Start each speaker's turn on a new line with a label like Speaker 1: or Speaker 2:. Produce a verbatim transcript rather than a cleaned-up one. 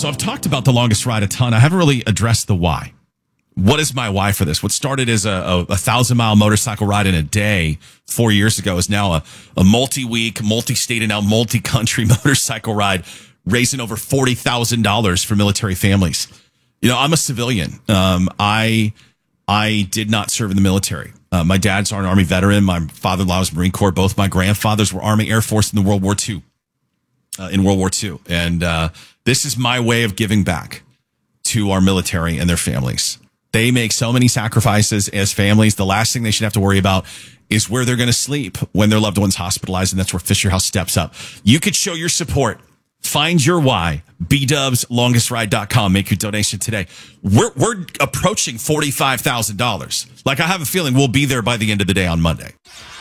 Speaker 1: So I've talked about the longest ride a ton. I haven't really addressed the why. What is my why for this? What started as a, a, a thousand mile motorcycle ride in a day four years ago is now a, a multi-week, multi-state and now multi-country motorcycle ride, raising over forty thousand dollars for military families. You know, I'm a civilian. Um, I, I did not serve in the military. Uh, my dad's an Army veteran. My father-in-law was Marine Corps. Both my grandfathers were Army Air Force in the World War Two, uh, in World War Two. And, uh, this is my way of giving back to our military and their families. They make so many sacrifices as families. The last thing they should have to worry about is where they're going to sleep when their loved one's hospitalized. And that's where Fisher House steps up. You could show your support. Find your why. B Dubs longest ride dot com. Make your donation today. We're, we're approaching forty-five thousand dollars. Like, I have a feeling we'll be there by the end of the day on Monday.